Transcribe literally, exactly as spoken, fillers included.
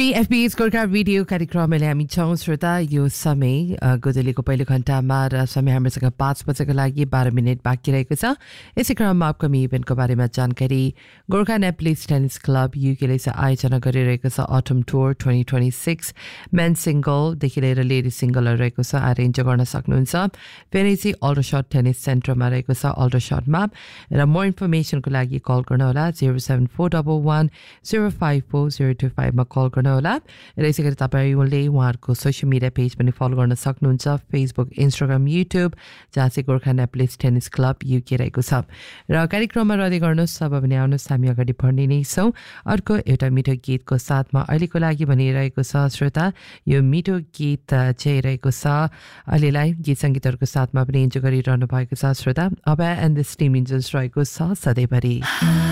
पीएफबी scorecard video कार्यक्रमले हामी छौँ श्रोता यो समय गोदलीको पहिलो घण्टामा र समय हामीसँग पाँच बजेको लागि बाह्र मिनट बाँकी रहेको छ। यसै क्रममा अपकमिङ इभेन्टको बारेमा जानकारी। गोर्खा नेप्लिस टेनिस क्लब युकेले चाहिँ आयोजना गरिरहेको छ autumn tour twenty twenty six main सिङ्गलदेखि लिएर लेडी सिङ्गलहरू रहेको छ, आएर इन्जोय गर्न सक्नुहुन्छ। फेरि चाहिँ अल्ट्रासट टेनिस सेन्टरमा रहेको छ अल्ट्रासटमा। र मोर इन्फर्मेसनको लागि कल गर्नुहोला zero seven four double one zero five four zero two फाइभमा कल होला। र यसै गरी तपाईँले उहाँहरूको सोसियल मिडिया पेज पनि फलो गर्न सक्नुहुन्छ, फेसबुक, इन्स्टाग्राम, युट्युब, जहाँ चाहिँ गोर्खा नेप्लिस टेनिस क्लब युके रहेको छ। र कार्यक्रममा रहँदै गर्नुहोस्, अब भने आउनुहोस् हामी अगाडि बढ्ने नै छौँ अर्को एउटा मिठो गीतको साथमा। अहिलेको लागि भनिरहेको छ श्रोता, यो मिठो गीत चाहिँ रहेको छ अहिलेलाई गीत सङ्गीतहरूको साथमा पनि इन्जोय गरिरहनु भएको छ श्रोता। अब एन्ड द स्टिम इन्जन्स रहेको छ सधैँभरि।